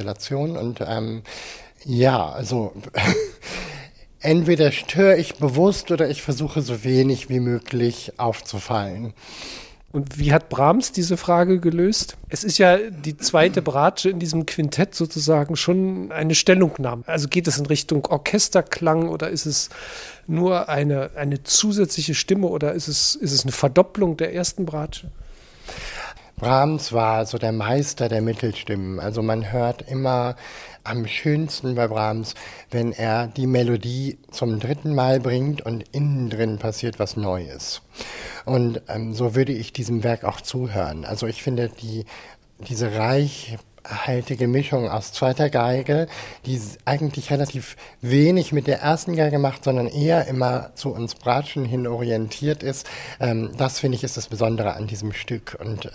Revelation. Und also entweder störe ich bewusst oder ich versuche so wenig wie möglich aufzufallen. Und wie hat Brahms diese Frage gelöst? Es ist ja die zweite Bratsche in diesem Quintett sozusagen schon eine Stellungnahme. Also geht es in Richtung Orchesterklang oder ist es nur eine zusätzliche Stimme oder ist es eine Verdopplung der ersten Bratsche? Brahms war so der Meister der Mittelstimmen. Also man hört immer am schönsten bei Brahms, wenn er die Melodie zum dritten Mal bringt und innen drin passiert was Neues. Und so würde ich diesem Werk auch zuhören. Also ich finde diese reichhaltige Mischung aus zweiter Geige, die eigentlich relativ wenig mit der ersten Geige macht, sondern eher immer zu uns Bratschen hin orientiert ist, das finde ich ist das Besondere an diesem Stück. Und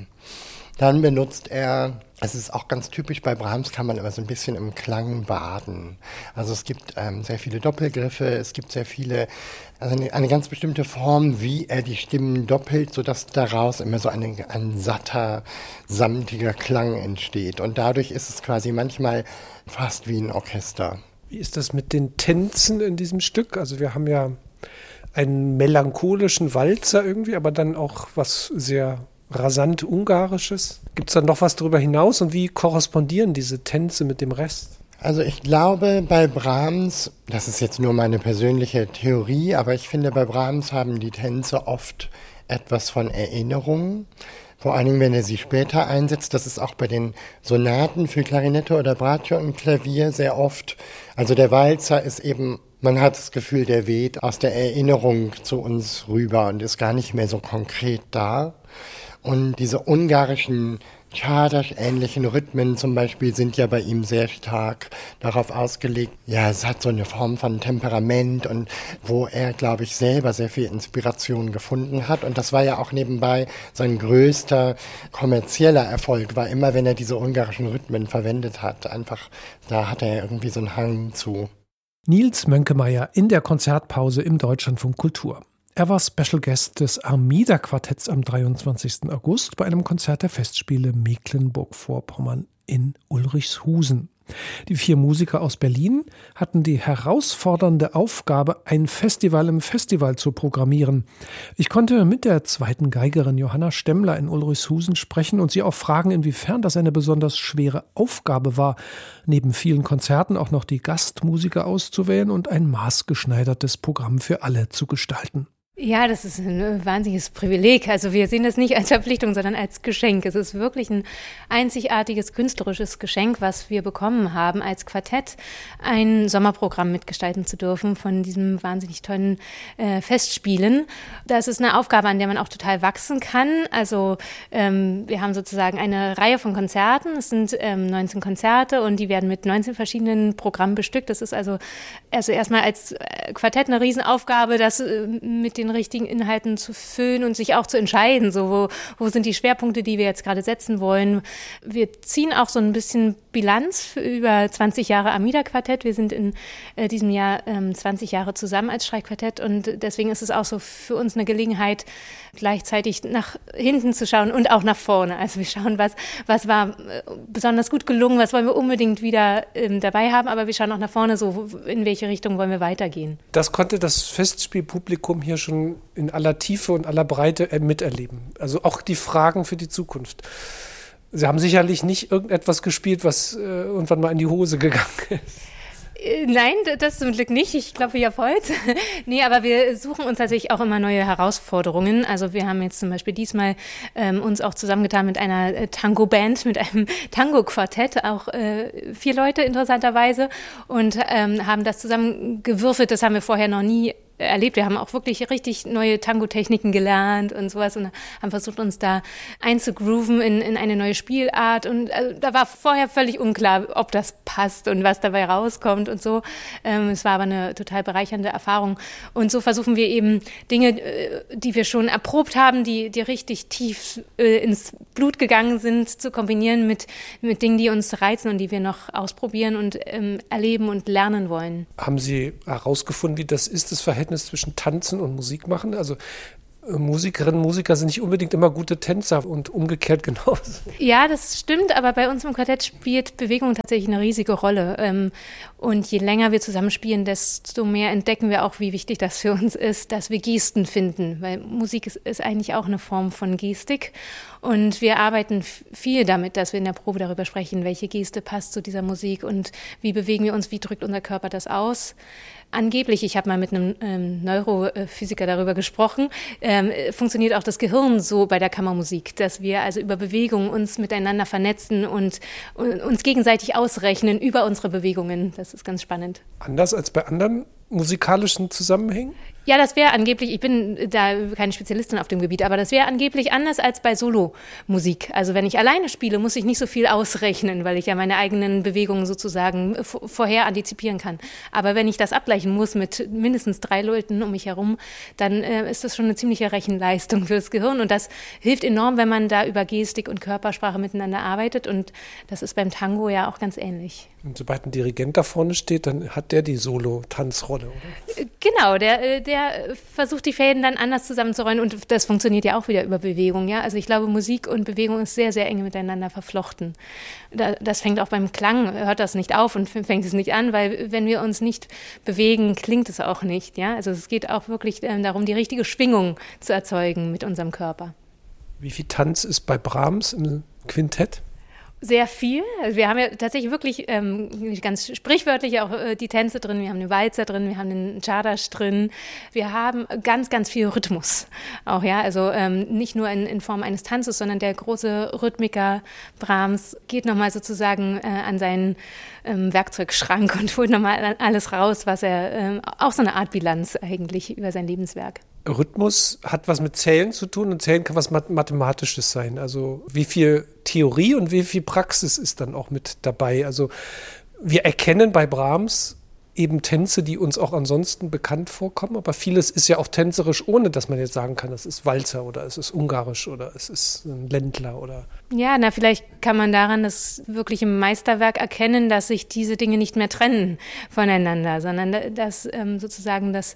dann benutzt er, es ist auch ganz typisch bei Brahms, kann man immer so ein bisschen im Klang baden. Also es gibt sehr viele Doppelgriffe, es gibt sehr viele, also eine ganz bestimmte Form, wie er die Stimmen doppelt, sodass daraus immer so ein satter, samtiger Klang entsteht. Und dadurch ist es quasi manchmal fast wie ein Orchester. Wie ist das mit den Tänzen in diesem Stück? Also wir haben ja einen melancholischen Walzer irgendwie, aber dann auch was sehr rasant Ungarisches. Gibt es da noch was darüber hinaus und wie korrespondieren diese Tänze mit dem Rest? Also ich glaube, bei Brahms, das ist jetzt nur meine persönliche Theorie, aber ich finde, bei Brahms haben die Tänze oft etwas von Erinnerung. Vor allen Dingen, wenn er sie später einsetzt. Das ist auch bei den Sonaten für Klarinette oder Bratsche und Klavier sehr oft. Also der Walzer ist eben, man hat das Gefühl, der weht aus der Erinnerung zu uns rüber und ist gar nicht mehr so konkret da. Und diese ungarischen Csárdás-ähnlichen Rhythmen zum Beispiel sind ja bei ihm sehr stark darauf ausgelegt. Ja, es hat so eine Form von Temperament und wo er, glaube ich, selber sehr viel Inspiration gefunden hat. Und das war ja auch nebenbei sein größter kommerzieller Erfolg, war immer, wenn er diese ungarischen Rhythmen verwendet hat. Einfach, da hat er irgendwie so einen Hang zu. Nils Mönkemeyer in der Konzertpause im Deutschlandfunk Kultur. Er war Special Guest des Armida-Quartetts am 23. August bei einem Konzert der Festspiele Mecklenburg-Vorpommern in Ulrichshusen. Die 4 Musiker aus Berlin hatten die herausfordernde Aufgabe, ein Festival im Festival zu programmieren. Ich konnte mit der zweiten Geigerin Johanna Stemmler in Ulrichshusen sprechen und sie auch fragen, inwiefern das eine besonders schwere Aufgabe war, neben vielen Konzerten auch noch die Gastmusiker auszuwählen und ein maßgeschneidertes Programm für alle zu gestalten. Ja, das ist ein wahnsinniges Privileg. Also wir sehen das nicht als Verpflichtung, sondern als Geschenk. Es ist wirklich ein einzigartiges künstlerisches Geschenk, was wir bekommen haben, als Quartett ein Sommerprogramm mitgestalten zu dürfen von diesem wahnsinnig tollen Festspielen. Das ist eine Aufgabe, an der man auch total wachsen kann. Also wir haben sozusagen eine Reihe von Konzerten. Es sind 19 Konzerte und die werden mit 19 verschiedenen Programmen bestückt. Das ist also erstmal als Quartett eine Riesenaufgabe, das mit den richtigen Inhalten zu füllen und sich auch zu entscheiden, so wo sind die Schwerpunkte, die wir jetzt gerade setzen wollen. Wir ziehen auch so ein bisschen Bilanz über 20 Jahre Armida-Quartett. Wir sind in diesem Jahr 20 Jahre zusammen als Streichquartett und deswegen ist es auch so für uns eine Gelegenheit, gleichzeitig nach hinten zu schauen und auch nach vorne. Also wir schauen, was war besonders gut gelungen, was wollen wir unbedingt wieder dabei haben, aber wir schauen auch nach vorne, so in welche Richtung wollen wir weitergehen. Das konnte das Festspielpublikum hier schon in aller Tiefe und aller Breite miterleben. Also auch die Fragen für die Zukunft. Sie haben sicherlich nicht irgendetwas gespielt, was irgendwann mal in die Hose gegangen ist. Nein, das zum Glück nicht. Ich klopfe hier auf Holz. Nee, aber wir suchen uns tatsächlich auch immer neue Herausforderungen. Also wir haben jetzt zum Beispiel diesmal uns auch zusammengetan mit einer Tango-Band, mit einem Tango-Quartett, auch 4 Leute interessanterweise und haben das zusammengewürfelt. Das haben wir vorher noch nie erlebt. Wir haben auch wirklich richtig neue Tango-Techniken gelernt und sowas und haben versucht, uns da einzugrooven in eine neue Spielart. Und also, da war vorher völlig unklar, ob das passt und was dabei rauskommt und so. Es war aber eine total bereichernde Erfahrung. Und so versuchen wir eben Dinge, die wir schon erprobt haben, die richtig tief ins Blut gegangen sind, zu kombinieren mit Dingen, die uns reizen und die wir noch ausprobieren und erleben und lernen wollen. Haben Sie herausgefunden, wie das ist, das Verhältnis zwischen Tanzen und Musik machen? Also Musikerinnen und Musiker sind nicht unbedingt immer gute Tänzer und umgekehrt genauso. Ja, das stimmt, aber bei uns im Quartett spielt Bewegung tatsächlich eine riesige Rolle. Und je länger wir zusammenspielen, desto mehr entdecken wir auch, wie wichtig das für uns ist, dass wir Gesten finden. Weil Musik ist eigentlich auch eine Form von Gestik. Und wir arbeiten viel damit, dass wir in der Probe darüber sprechen, welche Geste passt zu dieser Musik und wie bewegen wir uns, wie drückt unser Körper das aus. Angeblich, ich habe mal mit einem Neurophysiker darüber gesprochen, funktioniert auch das Gehirn so bei der Kammermusik, dass wir also über Bewegungen uns miteinander vernetzen und uns gegenseitig ausrechnen über unsere Bewegungen. Das ist ganz spannend. Anders als bei anderen musikalischen Zusammenhängen? Ja, das wäre angeblich, ich bin da keine Spezialistin auf dem Gebiet, aber das wäre angeblich anders als bei Solomusik. Also wenn ich alleine spiele, muss ich nicht so viel ausrechnen, weil ich ja meine eigenen Bewegungen sozusagen vorher antizipieren kann. Aber wenn ich das abgleichen muss mit mindestens 3 Leuten um mich herum, dann ist das schon eine ziemliche Rechenleistung für das Gehirn. Und das hilft enorm, wenn man da über Gestik und Körpersprache miteinander arbeitet. Und das ist beim Tango ja auch ganz ähnlich. Und sobald ein Dirigent da vorne steht, dann hat der die Solo-Tanzrolle, oder? Genau, der versucht die Fäden dann anders zusammenzurollen und das funktioniert ja auch wieder über Bewegung. Ja? Also ich glaube, Musik und Bewegung ist sehr, sehr eng miteinander verflochten. Das fängt auch beim Klang, hört das nicht auf und fängt es nicht an, weil wenn wir uns nicht bewegen, klingt es auch nicht. Ja? Also es geht auch wirklich darum, die richtige Schwingung zu erzeugen mit unserem Körper. Wie viel Tanz ist bei Brahms im Quintett? Sehr viel. Also wir haben ja tatsächlich wirklich ganz sprichwörtlich auch die Tänze drin. Wir haben den Walzer drin, wir haben den Czardas drin. Wir haben ganz, ganz viel Rhythmus auch, ja. Also nicht nur in Form eines Tanzes, sondern der große Rhythmiker Brahms geht nochmal sozusagen an seinen Werkzeugschrank und holt nochmal alles raus, was er, auch so eine Art Bilanz eigentlich über sein Lebenswerk. Rhythmus hat was mit Zählen zu tun und Zählen kann was Mathematisches sein. Also wie viel Theorie und wie viel Praxis ist dann auch mit dabei? Also wir erkennen bei Brahms eben Tänze, die uns auch ansonsten bekannt vorkommen, aber vieles ist ja auch tänzerisch, ohne dass man jetzt sagen kann, das ist Walzer oder es ist ungarisch oder es ist ein Ländler oder... Ja, vielleicht kann man daran das wirkliche Meisterwerk erkennen, dass sich diese Dinge nicht mehr trennen voneinander, sondern dass sozusagen das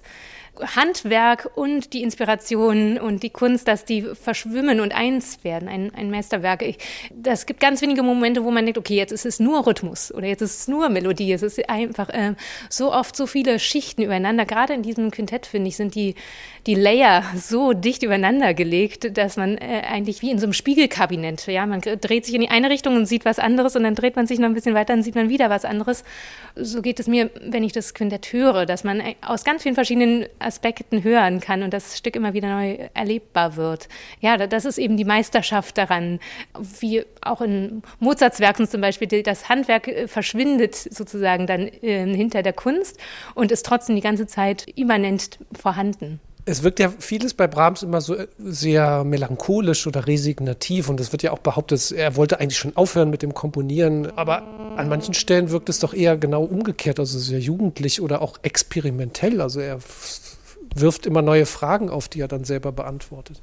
Handwerk und die Inspiration und die Kunst, dass die verschwimmen und eins werden, ein Meisterwerk. Das gibt ganz wenige Momente, wo man denkt, okay, jetzt ist es nur Rhythmus oder jetzt ist es nur Melodie. Es ist einfach so oft so viele Schichten übereinander. Gerade in diesem Quintett, finde ich, sind die Layer so dicht übereinander gelegt, dass man eigentlich wie in so einem Spiegelkabinett, ja, man dreht sich in die eine Richtung und sieht was anderes und dann dreht man sich noch ein bisschen weiter und sieht man wieder was anderes. So geht es mir, wenn ich das Quintett höre, dass man aus ganz vielen verschiedenen Aspekten hören kann und das Stück immer wieder neu erlebbar wird. Ja, das ist eben die Meisterschaft daran, wie auch in Mozarts Werken zum Beispiel, das Handwerk verschwindet sozusagen dann hinter der Kunst und ist trotzdem die ganze Zeit immanent vorhanden. Es wirkt ja vieles bei Brahms immer so sehr melancholisch oder resignativ und es wird ja auch behauptet, er wollte eigentlich schon aufhören mit dem Komponieren, aber an manchen Stellen wirkt es doch eher genau umgekehrt, also sehr jugendlich oder auch experimentell, also er wirft immer neue Fragen auf, die er dann selber beantwortet.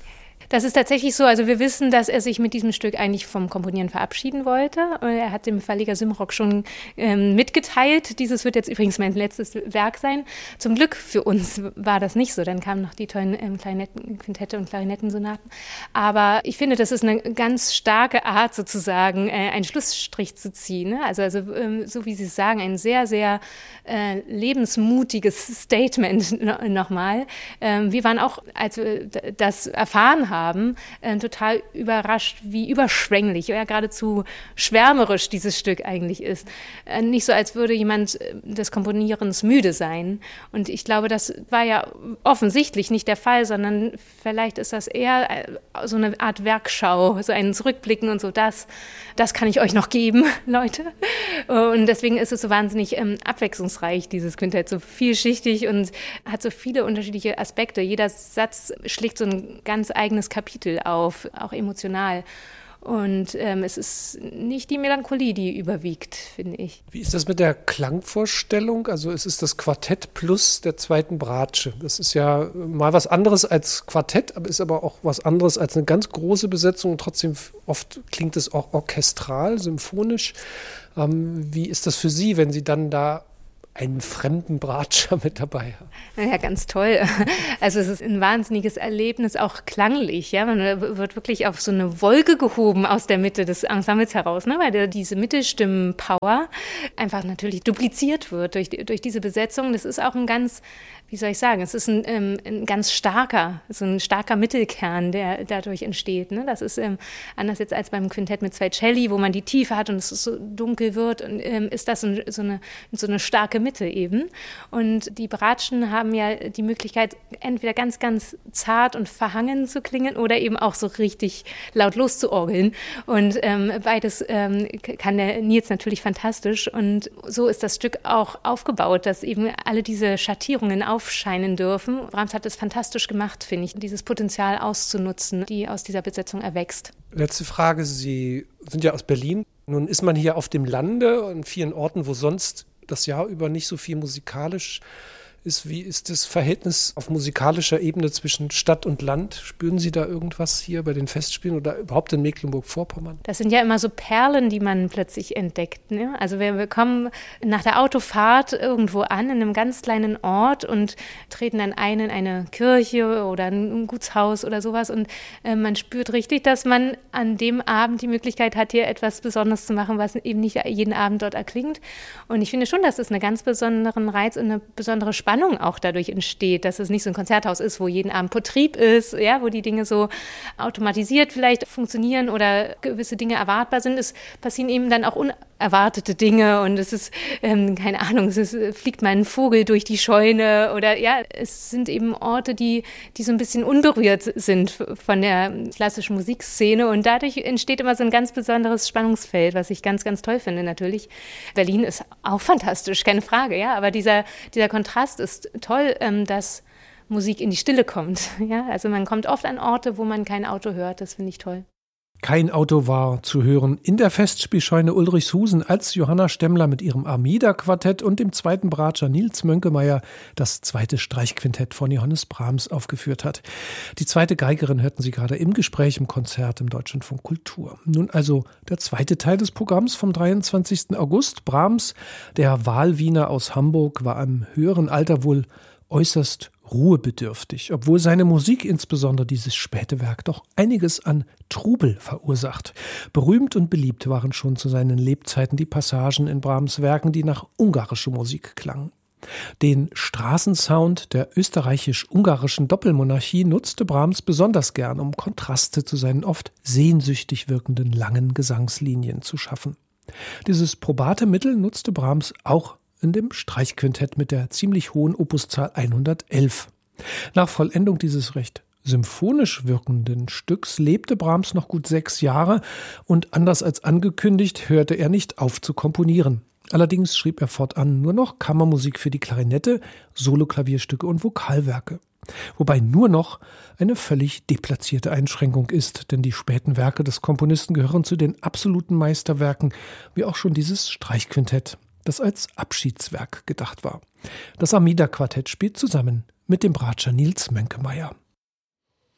Das ist tatsächlich so. Also wir wissen, dass er sich mit diesem Stück eigentlich vom Komponieren verabschieden wollte. Er hat dem Verleger Simrock schon mitgeteilt. Dieses wird jetzt übrigens mein letztes Werk sein. Zum Glück für uns war das nicht so. Dann kamen noch die tollen Quintette und Klarinettensonaten. Aber ich finde, das ist eine ganz starke Art sozusagen, einen Schlussstrich zu ziehen. Ne? Also so wie Sie es sagen, ein sehr, sehr lebensmutiges Statement nochmal. Wir waren auch, als wir das erfahren haben, total überrascht, wie überschwänglich, ja geradezu schwärmerisch dieses Stück eigentlich ist. Nicht so, als würde jemand des Komponierens müde sein. Und ich glaube, das war ja offensichtlich nicht der Fall, sondern vielleicht ist das eher so eine Art Werkschau, so ein Zurückblicken und so, das kann ich euch noch geben, Leute. Und deswegen ist es so wahnsinnig abwechslungsreich, dieses Quintett, so vielschichtig und hat so viele unterschiedliche Aspekte. Jeder Satz schlägt so ein ganz eigenes Kapitel auf, auch emotional. Und es ist nicht die Melancholie, die überwiegt, finde ich. Wie ist das mit der Klangvorstellung? Also es ist das Quartett plus der zweiten Bratsche. Das ist ja mal was anderes als Quartett, aber ist aber auch was anderes als eine ganz große Besetzung. Und trotzdem oft klingt es auch orchestral, symphonisch. Wie ist das für Sie, wenn Sie dann da einen fremden Bratscher mit dabei haben. Ja, ganz toll. Also es ist ein wahnsinniges Erlebnis, auch klanglich. Ja? Man wird wirklich auf so eine Wolke gehoben aus der Mitte des Ensembles heraus, ne? Weil diese Mittelstimmen-Power einfach natürlich dupliziert wird durch diese Besetzung. Das ist auch ein ganz, wie soll ich sagen, es ist ein ganz starker, so ein starker Mittelkern, der dadurch entsteht. Ne? Das ist anders jetzt als beim Quintett mit 2 Celli, wo man die Tiefe hat und es so dunkel wird, und ist das so eine starke Mitte eben. Und die Bratschen haben ja die Möglichkeit, entweder ganz, ganz zart und verhangen zu klingen oder eben auch so richtig laut loszuorgeln. Und beides kann der Nils natürlich fantastisch. Und so ist das Stück auch aufgebaut, dass eben alle diese Schattierungen aufscheinen dürfen. Brahms hat es fantastisch gemacht, finde ich, dieses Potenzial auszunutzen, die aus dieser Besetzung erwächst. Letzte Frage, Sie sind ja aus Berlin. Nun ist man hier auf dem Lande, an vielen Orten, wo sonst das Jahr über nicht so viel musikalisch ist. Wie ist das Verhältnis auf musikalischer Ebene zwischen Stadt und Land? Spüren Sie da irgendwas hier bei den Festspielen oder überhaupt in Mecklenburg-Vorpommern? Das sind ja immer so Perlen, die man plötzlich entdeckt. Ne? Also wir kommen nach der Autofahrt irgendwo an, in einem ganz kleinen Ort und treten dann ein in eine Kirche oder ein Gutshaus oder sowas. Und man spürt richtig, dass man an dem Abend die Möglichkeit hat, hier etwas Besonderes zu machen, was eben nicht jeden Abend dort erklingt. Und ich finde schon, dass es einen ganz besonderen Reiz und eine besondere Spannung auch dadurch entsteht, dass es nicht so ein Konzerthaus ist, wo jeden Abend Betrieb ist, ja, wo die Dinge so automatisiert vielleicht funktionieren oder gewisse Dinge erwartbar sind. Es passieren eben dann auch unerwartete Dinge und es ist, keine Ahnung, fliegt mal ein Vogel durch die Scheune oder ja, es sind eben Orte, die so ein bisschen unberührt sind von der klassischen Musikszene und dadurch entsteht immer so ein ganz besonderes Spannungsfeld, was ich ganz, ganz toll finde natürlich. Berlin ist auch fantastisch, keine Frage, ja, aber dieser Kontrast ist toll, dass Musik in die Stille kommt. Ja? Also man kommt oft an Orte, wo man kein Auto hört. Das finde ich toll. Kein Auto war zu hören in der Festspielscheune Ulrichshusen, als Johanna Stemmler mit ihrem Armida-Quartett und dem zweiten Bratscher Nils Mönkemeyer das zweite Streichquintett von Johannes Brahms aufgeführt hat. Die zweite Geigerin hörten Sie gerade im Gespräch im Konzert im Deutschlandfunk Kultur. Nun also der zweite Teil des Programms vom 23. August. Brahms, der Wahlwiener aus Hamburg, war im höheren Alter wohl äußerst ruhebedürftig, obwohl seine Musik, insbesondere dieses späte Werk, doch einiges an Trubel verursacht. Berühmt und beliebt waren schon zu seinen Lebzeiten die Passagen in Brahms Werken, die nach ungarischer Musik klangen. Den Straßensound der österreichisch-ungarischen Doppelmonarchie nutzte Brahms besonders gern, um Kontraste zu seinen oft sehnsüchtig wirkenden langen Gesangslinien zu schaffen. Dieses probate Mittel nutzte Brahms auch in dem Streichquintett mit der ziemlich hohen Opuszahl 111. Nach Vollendung dieses recht symphonisch wirkenden Stücks lebte Brahms noch gut 6 Jahre und anders als angekündigt hörte er nicht auf zu komponieren. Allerdings schrieb er fortan nur noch Kammermusik für die Klarinette, Soloklavierstücke und Vokalwerke. Wobei nur noch eine völlig deplatzierte Einschränkung ist, denn die späten Werke des Komponisten gehören zu den absoluten Meisterwerken, wie auch schon dieses Streichquintett, das als Abschiedswerk gedacht war. Das Armida-Quartett spielt zusammen mit dem Bratscher Nils Mönkemeyer.